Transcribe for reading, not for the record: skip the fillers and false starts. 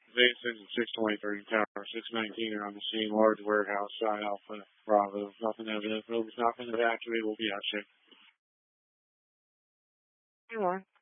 8-6 and 623, Tower 619 are on the scene. Large warehouse, side Alpha Bravo. Nothing evident. Rover's not been evacuated. We'll be out check. You are.